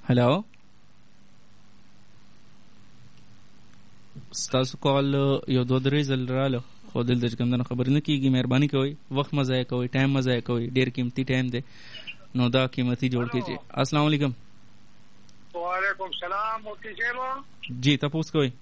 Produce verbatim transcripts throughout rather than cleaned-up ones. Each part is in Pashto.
هلو ستاسو کال یو دوه درې ځل رااله خو دلته چې کوم خبرې نه کېږي. مهرباني کوئ وخت مه ضایع کوئ، ټایم مه ضایع کوئ، ډېر قیمتي ټایم دی نو دا قیمتي جوړ کیجیے. السلام علیکم. وعلیکم السلام مفتی صاحب. جی تپوس کوئ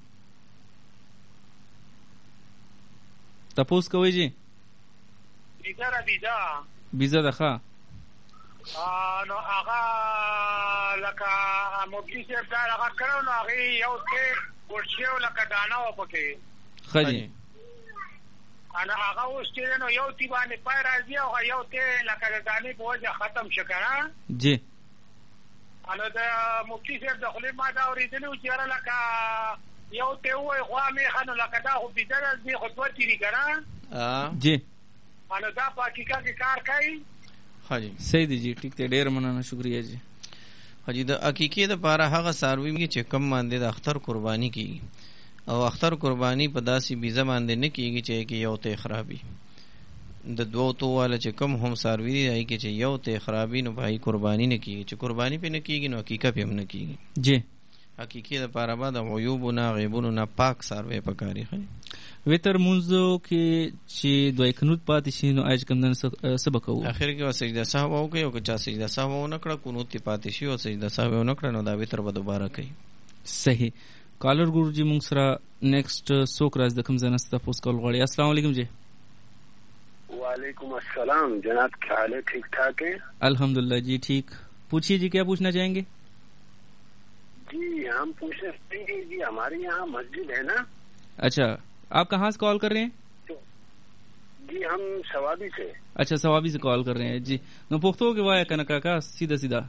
تپوس کوئ جی. بیزا را بیزا بیزا ده ښه نو هغه لکه مفتی صاحب دا هغه کړو نو هغې یو څه ورشیو لکه دانه و پکې ښه جي انا هغه اوس چې نو یو تی باندې پای راځي او یو ته لکه د دانې په وجه ختم شو کنه جی. انا د مفتی صاحب د خپل ما دا اورېدلو چې را لکه یو ته وای خو مې خنو لکه دا خو بيدل دي خطوه تیری کنه جی. انا دا په حقیقت کې کار کوي. حاجی صحیح دی جی ټیک ته ډیر مننه شکریا جی. حاجی د حقیقت لپاره هغه ساروی چې کم باندې د اختر قرباني کیږي او اختر قربانی په داسې بیزه باندې نه کیږي چې کې یو ته خرابي د دوه تو والا چې کم هم ساروی دی کې چې یو ته خرابي نو بھائی قربانی نه کیږي چې قربانی په نه کیږي نو حقیقت په هم نه کیږي جی. حقیقت لپاره بعد عیوبونه غیبونه پاک ساروی پکاري خني وتر منځو کې چې دوی قنوت پاتې شي نو اج کم دن سبق وو اخر کې سجده سهو او کوي او چې سجده سهو نه کړه قنوت پاتې شي او سجده سهو نه کړه نو دا وتر به دوباره کوي. صحیح. کالر ګورو جی مونږ سره نیکسٹ څوک راځي د کوم ځای نه تاسو کول غواړي. السلام علیکم جی. وعلیکم السلام جناب کیا حال ہے؟ ٹھیک ٹھاک ہے الحمدللہ جی ٹھیک. پوچھیے جی کیا پوچھنا چاہیں گے؟ جی ہم پوچھنا چاہیں گے جی ہمارے یہاں مسجد ہے نا. اچھا آپ کہاں سے کال کر رہے ہیں؟ جی ہم ثوابی سے. اچھا ثوابی سے کال کر رہے ہیں جی. نو پختو کې وایي کنه کاکا سیده سیده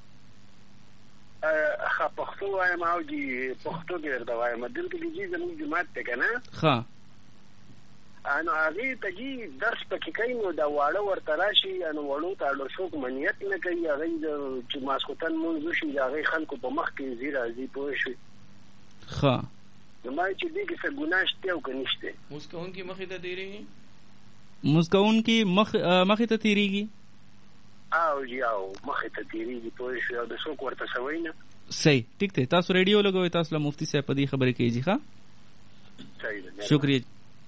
ښه پښتو وایم او جی پښتو ډېر د وایم دلته کې جی زموږ جماعت ته که نه ښه نو هغې ته جي درس پکې کوي نو دا واړه ورته راشي نو وړو ته اړو څوک منیت نه کوي هغې چې ماسخوتن مونځ وشي د هغې خلکو په مخ کې ځي راځي پوه شوې ښه نو ما چې دې کې څه ګناه شته او که نشته مونځ کوونکي مخې ته تېرېږي مونځ کوونکي مخې ته تېرېږي او جی او مخې ته تېرېږي پوه شوې او د څوک ورته سوی نه. صحیح ٹھیک دی. تاسو ریډیو لګوئ تاسو له مفتی صاحب په دې خبرې کېږي ښه صحیح ده شکریہ.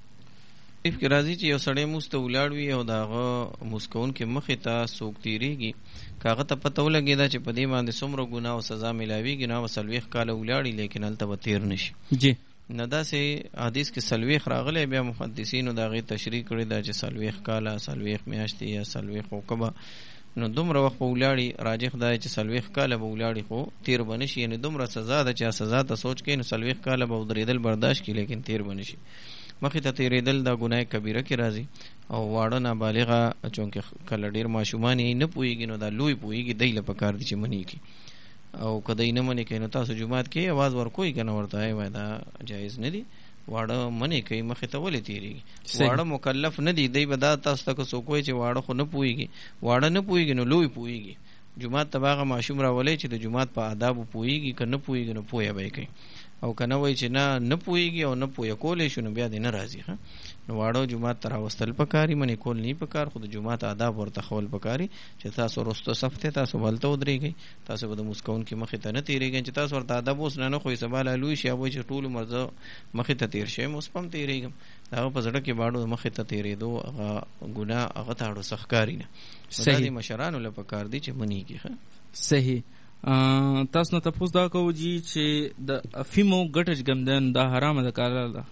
کې راځي چې یو سړی موږ ته ولاړ وي او د هغه موږ کوونکي مخې ته څوک تېرېږي که هغه ته پته ولګېده چې په دې باندې څومره ګناه او سزا میلاویږي نو هغه څلوېښت کاله ولاړي لیکن هلته به تېر نه شي جی. نه داسې حدیث کې څلوېښت راغلی بیا محدثینو د هغې تشریح کړې ده چې څلوېښت کاله څلوېښت میاشتې یا څلوېښت عقبه نو دومره وخت به ولاړي راجح دا چې څلوېښت کاله به ولاړي خو تېر به نه شي یعنې دومره سزا ده چې سزا ته سوچ کوي نو څلوېښت کاله به ودرېدل برداشت کړي لیکن تېر به نه شي. مخې ته تېرېدل دا ګناه کبیره کې راځي او واړه نابالغه چونکې کله ډېر ماشومان یې نه پوهېږي نو دا لوی پوهېږي دی له پکار دي چې منې کړي او که دی نه منې کوي نو تاسو جومات کې اواز ورکوئ که نه ورته وایي دا جایز نه دي واړه منې کوي مخې ته ولې تېرېږي واړه مکلف نه دي دی به دا تاسو ته که څوک وایي چې واړه خو نه پوهېږي واړه نه پوهېږي نو لوی پوهېږي جومات ته به هغه ماشوم راولئ چې د جومات په آدابو پوهېږي که نه پوهېږي نو پوهه به یې کوي او که نه وایي چې نه نه پوهېږي او نه پوهه کولی شو نو بیا دې نه راځي ښه نو واړه جومات ته راوستل پکاري منې کول نه پکار خو د جومات آداب ورته ښول پکاري چې تاسو وروستو صف ته تاسو به هلته ودرېږئ تاسو به د مونځ کوونکي مخې ته نه تېرېږئ چې تاسو ورته ادب اوس نه نه ښوئ سبا لا لوی شي وایي چې ټول عمر زه مخې ته تېر شویم اوس به هم تېرېږم د هغه په زړه کې باړو مخې ته تېرېدو هغه ګناه هغه ته اړو څه ښکاري نه دا د مشرانو له پکار دي چې منېږي ښه صحیح. تاسو نه تپوس دا کوو جی چې د افیمو ګټه چې کوم ده دا حرامه ده که حلاله ده؟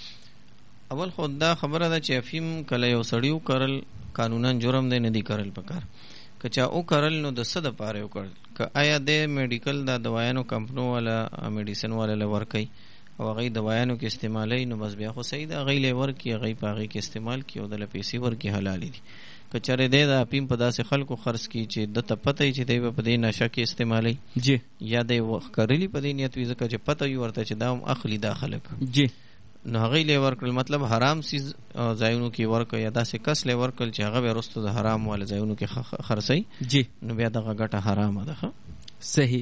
اول خو دا خبره ده چې افیم کله یو سړي وکرل قانونا جرم دی نه دی کرل پکار که چا وکرل نو د څه دپاره یې وکړل که آیا د میډیکل دا دوایانو کمپنو والا میډیسن والا له ورکوي او هغوی دوایانو کې استعمالوي نو بس بیا خو صحیح ده هغوی له یې ورکړي هغوی په هغې کې استعمال کړي او دله پیسې ورکړي حلالې دي که چېرې دی د اپیم په داسې خلکو خرڅ کړي چې ده ته پته وي چې دی به په دې نشه کې استعمالوي جی یا دی کرلي په دې نیت وي ځکه چې پته وي ورته چې دا هم اخلي دا خلک جی نو هغوی له یې ورکړل مطلب حرام سیز ځایونو کې ورکړه یا داسې کس له یې ورکړل چې هغه بیا وروستو د حرام والا ځایونو کې خرڅوي جی نو بیا دغه ګټه حرامه ده. صحیح.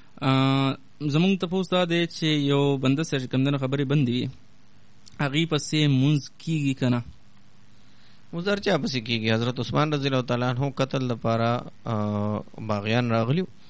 زمونږ تپوس دا دی چې یو بنده سره چې کوم دنه خبرې بندي هغې پسې مونځ کېږي که نه؟ مونځ هر چا پسې کېږي. حضرت عثمان رضی الله تعالی عنہ قتل لپاره باغیان راغلي